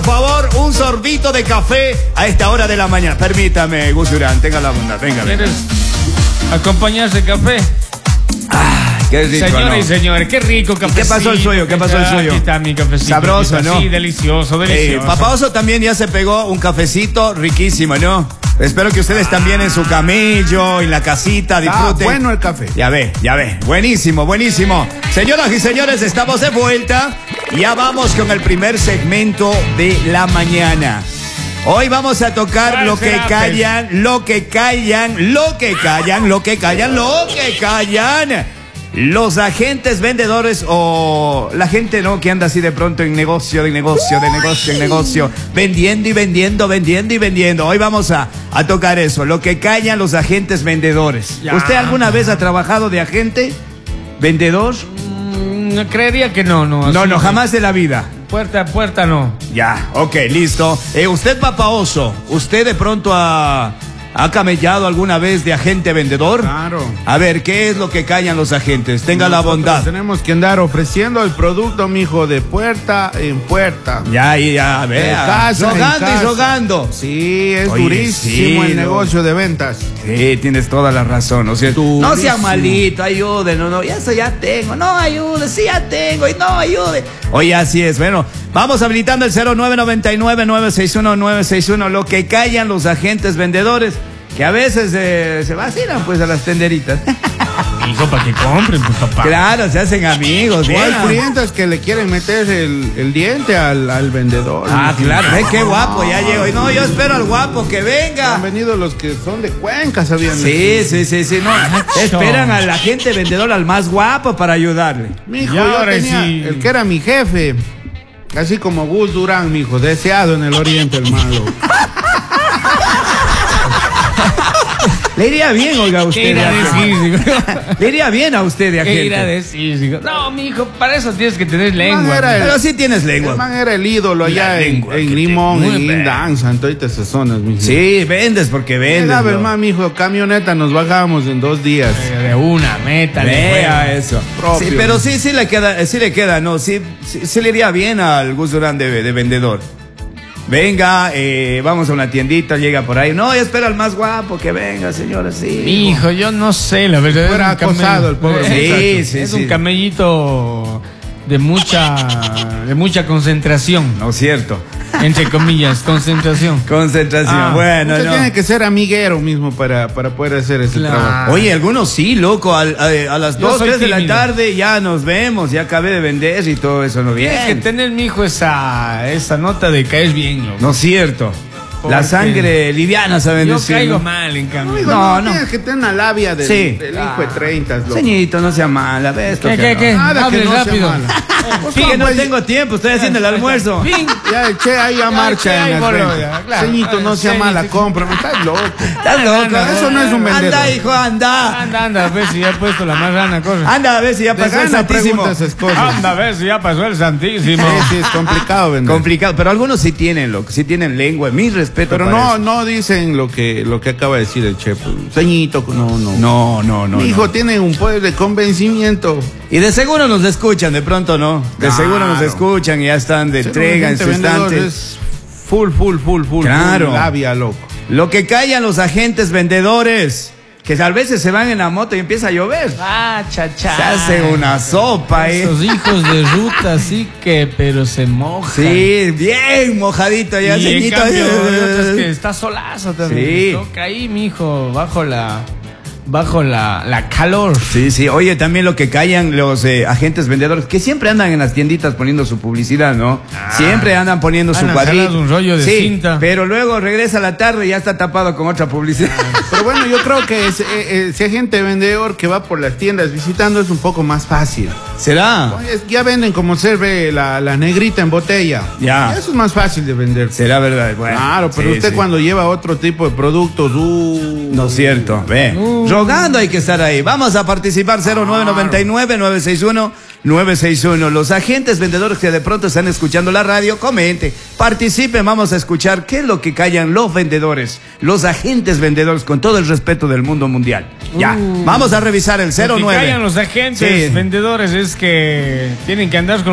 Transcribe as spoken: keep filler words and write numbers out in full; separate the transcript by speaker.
Speaker 1: Por favor, un sorbito de café a esta hora de la mañana. Permítame, Gus Durán, tenga la bondad, venga.
Speaker 2: ¿Quieres acompañarse café?
Speaker 1: Ah, qué rico,
Speaker 2: Señoras
Speaker 1: ¿no?
Speaker 2: y señores, qué rico café.
Speaker 1: ¿Qué pasó el suyo? ¿Qué pasó el suyo?
Speaker 2: Aquí está mi cafecito.
Speaker 1: Sabroso, ¿no?
Speaker 2: Sí, delicioso, delicioso.
Speaker 1: Eh, Papá Oso también ya se pegó un cafecito riquísimo, ¿no? Espero que ustedes también en su camello, en la casita, disfruten.
Speaker 3: Ah, bueno el café.
Speaker 1: Ya ve, ya ve. Buenísimo, buenísimo. Señoras y señores, estamos de vuelta. Ya vamos con el primer segmento de la mañana. Hoy vamos a tocar lo que callan, lo que callan, lo que callan, lo que callan, lo que callan. Los agentes vendedores o la gente, ¿no? Que anda así de pronto en negocio, de negocio, de negocio, en negocio, vendiendo y vendiendo, vendiendo y vendiendo. Hoy vamos a, a tocar eso, lo que callan los agentes vendedores.
Speaker 2: Ya.
Speaker 1: ¿Usted alguna vez ha trabajado de agente vendedor?
Speaker 2: Mm, no, creería que no, no.
Speaker 1: No,
Speaker 2: así
Speaker 1: no,
Speaker 2: que
Speaker 1: jamás de la vida.
Speaker 2: Puerta a puerta no.
Speaker 1: Ya, ok, listo. Eh, usted, Papá Oso, ¿usted de pronto ha, ha camellado alguna vez de agente vendedor?
Speaker 3: Claro.
Speaker 1: A ver, ¿qué es lo que callan los agentes? Tenga la
Speaker 3: Nosotros
Speaker 1: bondad.
Speaker 3: Tenemos que andar ofreciendo el producto, mijo, de puerta en puerta.
Speaker 1: Ya, ya, a ver.
Speaker 3: De casa en
Speaker 1: Rogando y
Speaker 3: casa.
Speaker 1: rogando.
Speaker 3: Sí, es
Speaker 1: Oye,
Speaker 3: durísimo
Speaker 1: sí,
Speaker 3: el
Speaker 1: no.
Speaker 3: negocio de ventas.
Speaker 1: Sí, tienes toda la razón, ¿no es cierto?
Speaker 3: Durísimo.
Speaker 1: No sea malito, ayude, no, no, ya eso ya tengo, no ayude, sí ya tengo, y no ayude. Oye, así es, bueno, vamos habilitando el cero nueve nueve nueve, nueve seis uno, nueve seis uno, lo que callan los agentes vendedores, que a veces eh, se vacilan pues a las tenderitas.
Speaker 2: Hijo, para que compren, pues papá.
Speaker 1: Claro, se hacen amigos,
Speaker 3: O
Speaker 1: bien.
Speaker 3: hay clientes que le quieren meter el, el diente al, al vendedor.
Speaker 1: Ah,
Speaker 3: mijo.
Speaker 1: claro, eh, qué guapo, ya llegó. Y no, yo espero al guapo que venga.
Speaker 3: Han venido los que son de Cuenca, ¿sabían?
Speaker 1: Sí, sí, sí, sí, no. Esperan al agente vendedor, al más guapo para ayudarle.
Speaker 3: Mijo,
Speaker 2: Y
Speaker 3: yo
Speaker 2: ahora
Speaker 3: tenía
Speaker 2: sí.
Speaker 3: el que era mi jefe, así como Gus Durán, mijo, deseado en el oriente el malo.
Speaker 1: Le iría bien, oiga, a usted.
Speaker 2: ¿Qué irá a
Speaker 1: de
Speaker 2: decir?
Speaker 1: agente.
Speaker 2: Digo?
Speaker 1: Le iría bien a usted de
Speaker 2: ¿Qué irá a
Speaker 1: agente.
Speaker 2: decir? Digo, no, mi hijo, para eso tienes que tener
Speaker 3: man
Speaker 2: lengua.
Speaker 3: era el-
Speaker 1: Pero sí tienes
Speaker 3: El
Speaker 1: lengua.
Speaker 3: man era el ídolo allá
Speaker 1: La
Speaker 3: en,
Speaker 1: lengua que
Speaker 3: en
Speaker 1: te
Speaker 3: Limón, en
Speaker 1: mueve.
Speaker 3: Indanza, en todas esas zonas, mijo.
Speaker 1: Sí, vendes porque vendes.
Speaker 3: Llegaba el
Speaker 1: ¿no?
Speaker 3: man, mijo, camioneta, nos bajábamos en dos días.
Speaker 2: De una, métale.
Speaker 1: Vea
Speaker 2: pues.
Speaker 1: eso.
Speaker 3: Propio.
Speaker 1: Sí, pero sí, sí le queda, sí le queda, no, sí, sí, sí le iría bien al Gus Durán de, de vendedor. Venga, eh, vamos a una tiendita, llega por ahí. No, yo espero al más guapo que venga, señora, sí.
Speaker 2: Mi hijo, yo no sé, la verdad.
Speaker 3: Fuera
Speaker 2: es un camell-
Speaker 3: acosado el pobre
Speaker 1: Sí,
Speaker 3: muchacho.
Speaker 1: sí,
Speaker 2: es
Speaker 1: sí.
Speaker 2: un camellito de mucha, de mucha concentración,
Speaker 1: No es cierto.
Speaker 2: entre comillas, concentración.
Speaker 1: Concentración,
Speaker 2: Ah,
Speaker 1: bueno,
Speaker 3: Usted
Speaker 1: no.
Speaker 3: tiene que ser amiguero mismo para, para poder hacer ese
Speaker 2: Claro.
Speaker 3: trabajo.
Speaker 1: Oye, algunos sí, loco, al- a, a las
Speaker 2: Yo
Speaker 1: dos,
Speaker 2: soy
Speaker 1: tres de la
Speaker 2: tímido.
Speaker 1: tarde ya nos vemos, ya acabé de vender y todo eso, ¿no?
Speaker 2: Tienes que
Speaker 1: Bien.
Speaker 2: tener, mi hijo, esa, esa nota de caer bien, loco.
Speaker 1: No es cierto. La
Speaker 2: Porque
Speaker 1: sangre liviana, ¿saben
Speaker 2: Yo
Speaker 1: decir?
Speaker 2: caigo
Speaker 1: ¿no?
Speaker 2: mal, en cambio.
Speaker 3: Amigo,
Speaker 1: No,
Speaker 3: no,
Speaker 1: no.
Speaker 3: tienes que tener una labia del,
Speaker 1: Sí.
Speaker 3: del hijo de treinta, loco.
Speaker 1: Ceñito, no sea mala, ¿ves?
Speaker 2: ¿Qué,
Speaker 1: Toca,
Speaker 2: qué,
Speaker 1: ¿no?
Speaker 2: qué?
Speaker 3: Nada que
Speaker 2: Hable
Speaker 3: no sea
Speaker 2: rápido.
Speaker 3: mala.
Speaker 1: Sí, que no tengo tiempo, estoy haciendo el almuerzo.
Speaker 2: Ping.
Speaker 3: Ya el che ahí a
Speaker 2: Ya,
Speaker 3: marcha
Speaker 2: che, ahí
Speaker 3: en la
Speaker 2: voló,
Speaker 3: frente.
Speaker 2: ya, claro.
Speaker 3: Ceñito, no sea
Speaker 2: Ceñito.
Speaker 3: mala compra, me estás loco.
Speaker 1: Estás loco.
Speaker 2: Anda,
Speaker 3: eso no es un vendedor.
Speaker 1: Anda, hijo, anda.
Speaker 2: Anda, anda, a ver si ya he puesto la más rana, corre.
Speaker 1: Anda a ver si ya
Speaker 3: De
Speaker 1: pasó el
Speaker 3: gana
Speaker 1: santísimo.
Speaker 3: pregunta esas cosas.
Speaker 2: Anda, a ver si ya pasó el santísimo.
Speaker 3: Sí, sí, es complicado vender.
Speaker 1: Complicado, pero algunos sí tienen, loco, sí tienen lengua. Mi respeto.
Speaker 3: Pero
Speaker 1: para
Speaker 3: no,
Speaker 1: eso.
Speaker 3: no dicen lo que, lo que acaba de decir el chef. Ceñito, no, no.
Speaker 1: No, no, no.
Speaker 3: Mi hijo
Speaker 1: no.
Speaker 3: tiene un poder de convencimiento.
Speaker 1: Y de seguro nos escuchan, de pronto no. De
Speaker 3: Claro.
Speaker 1: seguro nos escuchan y ya están de
Speaker 3: Ser
Speaker 1: entrega en
Speaker 3: un
Speaker 1: su
Speaker 3: agente vendedor
Speaker 1: instante.
Speaker 3: es full, full, full, full.
Speaker 1: Claro.
Speaker 3: Full labia, loco.
Speaker 1: Lo que callan los agentes vendedores, que a veces se van en la moto y empieza a llover.
Speaker 2: Ah, chacha.
Speaker 1: Se hace una sopa, ¿eh?
Speaker 2: Esos hijos de ruta, sí que, pero se mojan.
Speaker 1: Sí, bien mojadito ya,
Speaker 2: Y en
Speaker 1: ceñito.
Speaker 2: cambio, hay otros que está solazo también.
Speaker 1: Sí.
Speaker 2: Toca ahí, mijo, bajo la, bajo la, la calor.
Speaker 1: Sí, sí. Oye, también lo que callan los eh, agentes vendedores, que siempre andan en las tienditas poniendo su publicidad, ¿no?
Speaker 2: Ah.
Speaker 1: Siempre andan poniendo su
Speaker 2: Andan
Speaker 1: cuadrito.
Speaker 2: jalando un rollo de
Speaker 1: sí,
Speaker 2: cinta.
Speaker 1: pero luego regresa a la tarde y ya está tapado con otra publicidad.
Speaker 3: Pero bueno, yo creo que es, eh, eh, si hay gente vendedor que va por las tiendas visitando es un poco más fácil.
Speaker 1: ¿Será?
Speaker 3: Oye, ya venden como se ve la, la negrita en botella.
Speaker 1: Ya.
Speaker 3: Eso es más fácil de vender.
Speaker 1: ¿Será verdad? Bueno,
Speaker 3: Claro, pero
Speaker 1: sí,
Speaker 3: usted
Speaker 1: sí.
Speaker 3: cuando lleva otro tipo de productos, uh,
Speaker 1: No es cierto, ve.
Speaker 2: Uh.
Speaker 1: Rogando hay que estar ahí. Vamos a participar cero nueve nueve nueve, nueve seis uno, nueve seis uno. Los agentes vendedores que de pronto están escuchando la radio, comente, participen, vamos a escuchar qué es lo que callan los vendedores, los agentes vendedores, con todo el respeto del mundo mundial. Ya,
Speaker 2: Uh.
Speaker 1: vamos a revisar el cero
Speaker 2: Lo que
Speaker 1: nueve.
Speaker 2: callan los agentes
Speaker 1: Sí.
Speaker 2: vendedores es que tienen que andar con